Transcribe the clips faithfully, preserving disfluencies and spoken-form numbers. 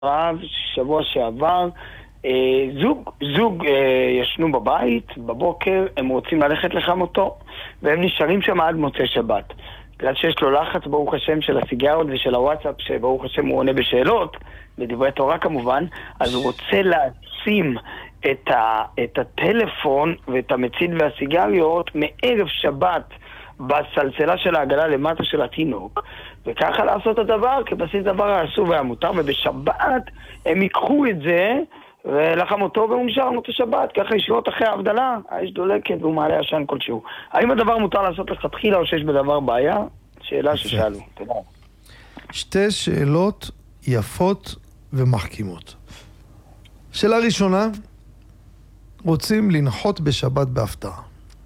רב, שבוע שעבר, זוג, זוג ישנו בבית, בבוקר הם רוצים ללכת לחמותו, והם נשארים שם עד מוצאי שבת. בגלל שיש לו לחץ, ברוך השם, של הסיגרות ושל הוואטסאפ, שברוך השם הוא עונה בשאלות, לדברי תורה כמובן, אז הוא רוצה להשים את, ה, את הטלפון ואת המצית והסיגריות מערב שבת בסלסלה של העגלה למטה של התינוק, וככה לעשות את הדבר כבסיס דבר האסור והמותר, ובשבת הם ייקחו את זה ולחם אותו והוא נשאר מוצא שבת, ככה ישרות אחרי ההבדלה, האש דולקת והוא מעלה עשן כלשהו. האם הדבר מותר לעשות לכתחילה או שיש בדבר בעיה? שאלה ששאלו. תודה. שתי שאלות יפות ומחכימות. שאלה ראשונה, רוצים לנחות בשבת בהפתעה.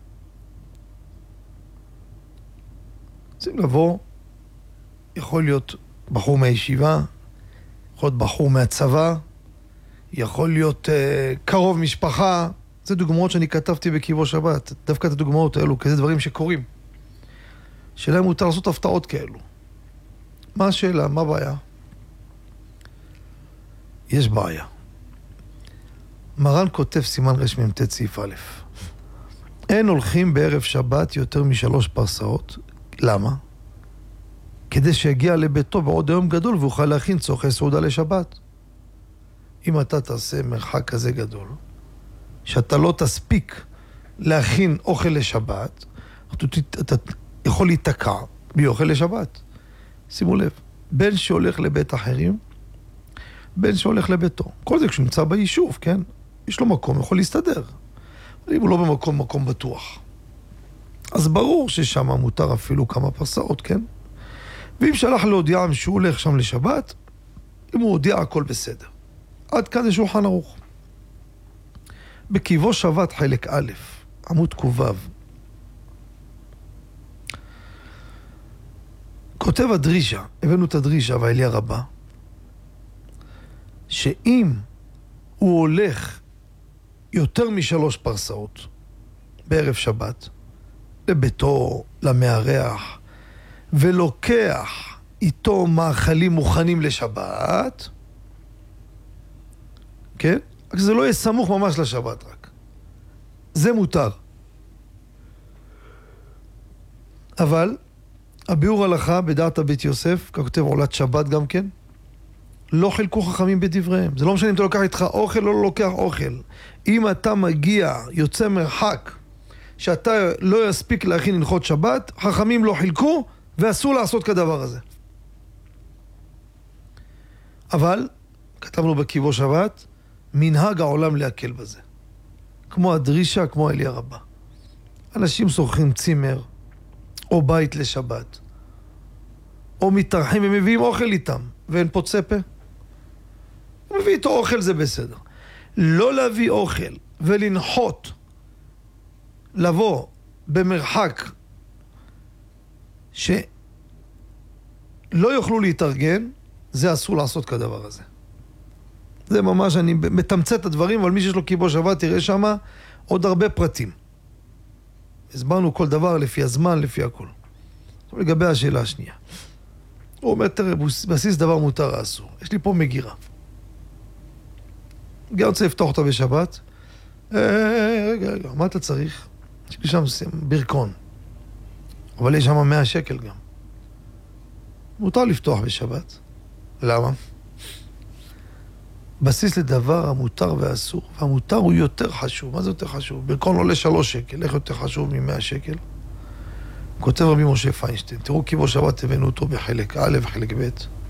רוצים לבוא, יכול להיות בחור מהישיבה, יכול להיות בחור מהצבא, יכול להיות uh, קרוב משפחה. זה דוגמאות שאני כתבתי בקיבו שבת, דווקא את הדוגמאות האלו, כי זה דברים שקורים. שאלה אם מותר לעשות הפתעות כאלו. מה השאלה? מה הבעיה? יש בעיה. מרן כותב סימן רמ"ט סעיף א', אין הולכים בערב שבת יותר משלוש פרסאות. למה? כדי שיגיע לביתו בעוד היום גדול ואוכל להכין צורכי סעודה לשבת. אם אתה תעשה מרחק כזה גדול, שאתה לא תספיק להכין אוכל לשבת, אתה, אתה יכול להתקע באוכל לשבת. שימו לב, בין שהולך לבית אחרים, בין שהולך לביתו. כל זה כשהוא נמצא ביישוב, כן? יש לו מקום, יכול להסתדר. אבל אם הוא לא במקום, מקום בטוח. אז ברור ששם מותר אפילו כמה פרסאות, כן? ואם שלח להודיעם שהוא הולך שם לשבת, אם הוא הודיע הכל בסדר. עד כאן זה שולחן ערוך. בקיבו שבת חלק א', עמוד קובב. כותב הדרישה, הבאנו את הדרישה והעלייה רבה, שאם הוא הולך יותר משלוש פרסאות בערב שבת, לביתו, למארח, ולוקח איתו מאכלים מוכנים לשבת, כן? רק זה לא יהיה סמוך ממש לשבת רק. זה מותר. אבל הביאור הלכה בדעת בית יוסף, ככותב עולת שבת גם כן, לא חילקו חכמים בדבריהם. זה לא משנה אם אתה לוקח איתך אוכל או לא לוקח אוכל. אם אתה מגיע, יוצא מרחק, שאתה לא יספיק להכין לנחות שבת, חכמים לא חילקו, ואסור לעשות כדבר הזה. אבל, כתבנו בקיבו שבת, מנהג העולם להקל בזה. כמו הדרישה, כמו העלייה רבה. אנשים שוכרים צימר, או בית לשבת, או מתארחים ומביאים אוכל איתם, ואין פוצה פה. הוא מביא איתו אוכל, זה בסדר. לא להביא אוכל ולנחות, לבוא במרחק שלא יוכלו להתארגן, זה אסור לעשות כדבר הזה. זה ממש, אני מתמצת את הדברים, אבל מי שיש לו קיבו שבת תראה שמה עוד הרבה פרטים. הסברנו כל דבר לפי הזמן, לפי הכל. עכשיו לגבי השאלה השנייה. הוא אומר, תראה, בסיס דבר מותר אסור. יש לי פה מגירה. גם רוצה לפתוח אותה בשבת. אה, רגע, רגע, מה אתה צריך? יש לי שם ברכון. אבל יש שם מאה שקל גם. מותר לפתוח בשבת. למה? בסיס לדבר המותר והאסור. והמותר הוא יותר חשוב. מה זה יותר חשוב? ברכון עולה שלוש שקל. איך יותר חשוב ממאה שקל? כותב רבי משה פיינשטיין. תראו קיבו שבת הבאנו אותו בחלק א' וחלק ב'.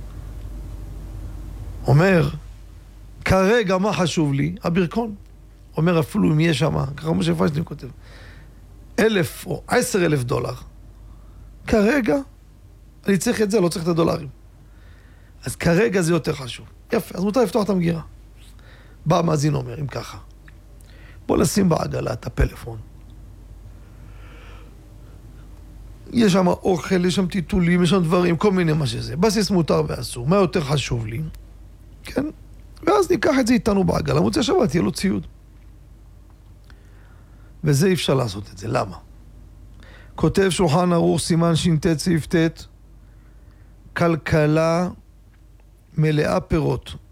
אומר, כרגע מה חשוב לי? הברכון. אומר אפילו אם יש שם, ככה משה פיינשטיין כותב, אלף או עשר אלף דולר. כרגע אני צריך את זה, לא צריך את הדולרים. אז כרגע זה יותר חשוב. יפה, אז מותר לפתוח את המגירה. בא המאזין אומר, אם ככה, בוא נשים בעגלה את הפלאפון. יש שם אוכל, יש שם טיטולים, יש שם דברים, כל מיני מה שזה. בסיס מותר ואסור. מה יותר חשוב לי? כן? ואז ניקח את זה איתנו בעגלה. מוצא שבת, יהיה לו ציוד. וזה אי אפשר לעשות את זה. למה? כותב שולחן ערוך סימן ש"ט סעיף ט', כלכלה מלאה פירות